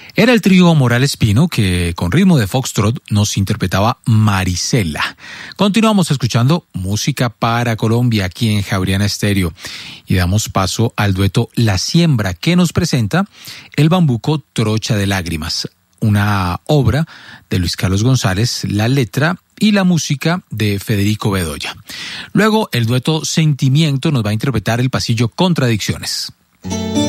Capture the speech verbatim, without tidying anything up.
Era el trío Morales Pino que con ritmo de foxtrot nos interpretaba Marisela. Continuamos escuchando música para Colombia aquí en Javeriana Estéreo y damos paso al dueto La Siembra que nos presenta el bambuco Trocha de Lágrimas, una obra de Luis Carlos González, la letra y la música de Federico Bedoya. Luego el dueto Sentimiento nos va a interpretar el pasillo Contradicciones.